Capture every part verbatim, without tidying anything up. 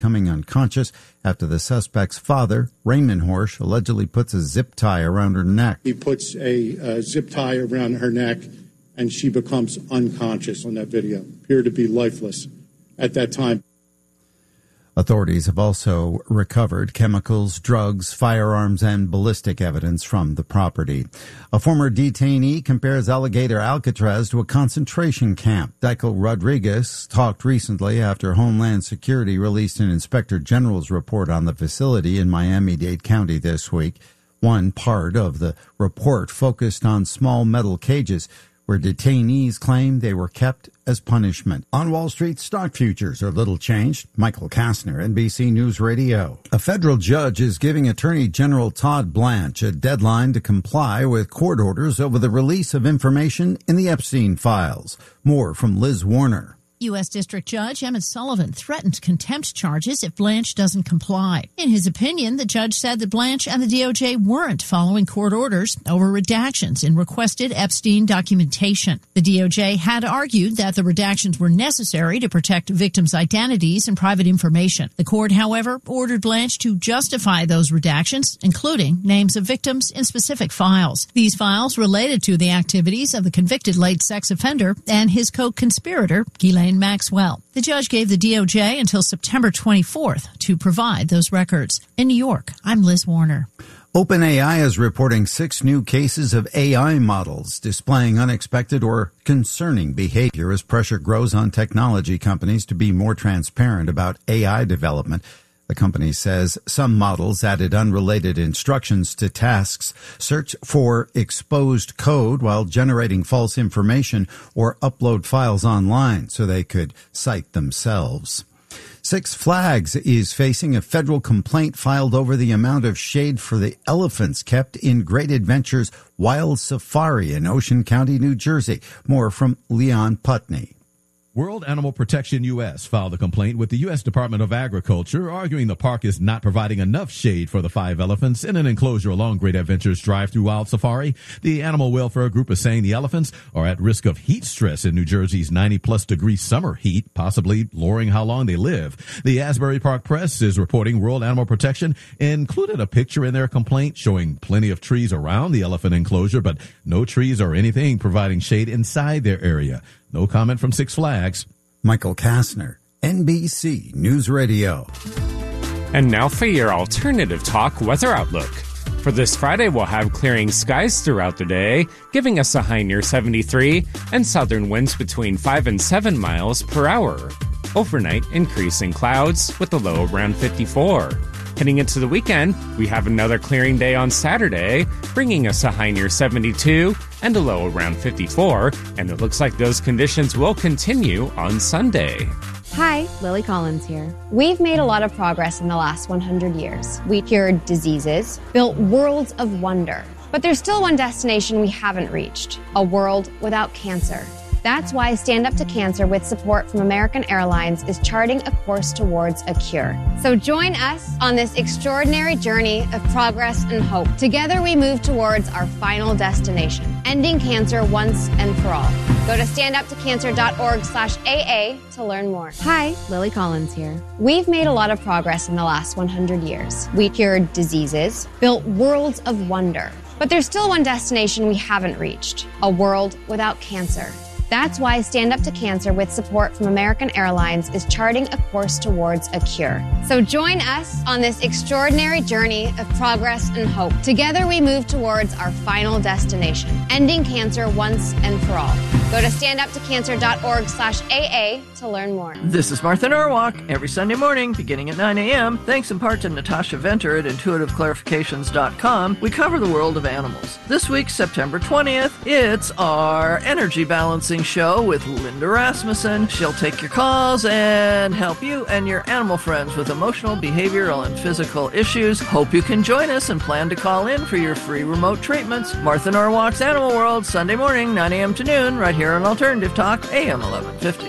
becoming unconscious after the suspect's father, Raymond Horsch, allegedly puts a zip tie around her neck. He puts a uh, zip tie around her neck, and she becomes unconscious on that video, appeared to be lifeless at that time. Authorities have also recovered chemicals, drugs, firearms, and ballistic evidence from the property. A former detainee compares Alligator Alcatraz to a concentration camp. Dekel Rodriguez talked recently after Homeland Security released an Inspector General's report on the facility in Miami-Dade County this week. One part of the report focused on small metal cages where detainees claim they were kept as punishment. On Wall Street, stock futures are little changed. Michael Kastner, N B C News Radio. A federal judge is giving Attorney General Todd Blanche a deadline to comply with court orders over the release of information in the Epstein files. More from Liz Warner. U S. District Judge Emmett Sullivan threatened contempt charges if Blanche doesn't comply. In his opinion, the judge said that Blanche and the D O J weren't following court orders over redactions in requested Epstein documentation. The D O J had argued that the redactions were necessary to protect victims' identities and private information. The court, however, ordered Blanche to justify those redactions, including names of victims in specific files. These files related to the activities of the convicted late sex offender and his co-conspirator, Ghislaine Maxwell. The judge gave the D O J until September twenty-fourth to provide those records. In New York, I'm Liz Warner. OpenAI is reporting six new cases of A I models displaying unexpected or concerning behavior as pressure grows on technology companies to be more transparent about A I development. The company says some models added unrelated instructions to tasks, search for exposed code while generating false information, or upload files online so they could cite themselves. Six Flags is facing a federal complaint filed over the amount of shade for the elephants kept in Great Adventures Wild Safari in Ocean County, New Jersey. More from Leon Putney. World Animal Protection U S filed a complaint with the U S Department of Agriculture, arguing the park is not providing enough shade for the five elephants in an enclosure along Great Adventures Drive through Wild Safari. The animal welfare group is saying the elephants are at risk of heat stress in New Jersey's ninety plus degree summer heat, possibly lowering how long they live. The Asbury Park Press is reporting World Animal Protection included a picture in their complaint showing plenty of trees around the elephant enclosure, but no trees or anything providing shade inside their area. No comment from Six Flags. Michael Kastner, N B C News Radio. And now for your alternative talk weather outlook. For this Friday, we'll have clearing skies throughout the day, giving us a high near seventy-three and southern winds between five and seven miles per hour. Overnight, increasing clouds with a low around fifty-four. Heading into the weekend, we have another clearing day on Saturday, bringing us a high near seventy-two and a low around fifty-four, and it looks like those conditions will continue on Sunday. Hi, Lily Collins here. We've made a lot of progress in the last one hundred years. We cured diseases, built worlds of wonder, but there's still one destination we haven't reached, a world without cancer. That's why Stand Up to Cancer, with support from American Airlines, is charting a course towards a cure. So join us on this extraordinary journey of progress and hope. Together we move towards our final destination, ending cancer once and for all. Go to standuptocancer.org slash AA to learn more. Hi, Lily Collins here. We've made a lot of progress in the last one hundred years. We cured diseases, built worlds of wonder, but there's still one destination we haven't reached, a world without cancer. That's why Stand Up to Cancer, with support from American Airlines, is charting a course towards a cure. So join us on this extraordinary journey of progress and hope. Together we move towards our final destination, ending cancer once and for all. Go to standuptocancer.org slash AA to learn more. This is Martha Norwalk. Every Sunday morning, beginning at nine a.m., thanks in part to Natasha Venter at intuitive clarifications dot com, we cover the world of animals. This week, September twentieth, it's our energy balancing show with Linda Rasmussen. She'll take your calls and help you and your animal friends with emotional, behavioral, and physical issues. Hope you can join us and plan to call in for your free remote treatments. Martha Norwalk's Animal World, Sunday morning, nine a.m. to noon, right here on Alternative Talk, A M eleven fifty.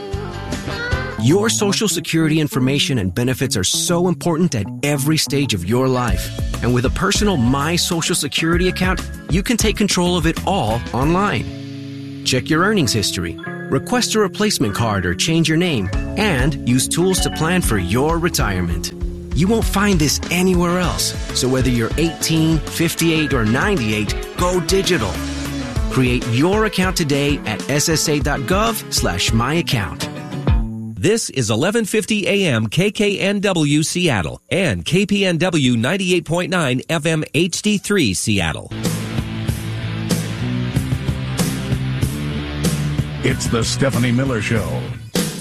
Your Social Security information and benefits are so important at every stage of your life. And with a personal My Social Security account, you can take control of it all online. Check your earnings history, request a replacement card or change your name, and use tools to plan for your retirement. You won't find this anywhere else. So whether you're eighteen, fifty-eight, or ninety-eight, go digital. Create your account today at ssa.gov slash my account. This is eleven fifty A M K K N W Seattle and K P N W ninety-eight point nine F M H D three Seattle. It's the Stephanie Miller Show.